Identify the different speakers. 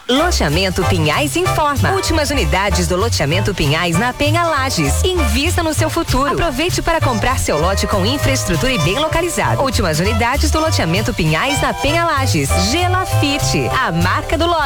Speaker 1: Loteamento Pinhais informa. Últimas unidades do loteamento Pinhais na Penha Lages. Invista no seu futuro. Aproveite para comprar seu lote com infraestrutura e bem localizado. Últimas unidades do loteamento Pinhais na Penha Lages. Gelafite, a marca do lote.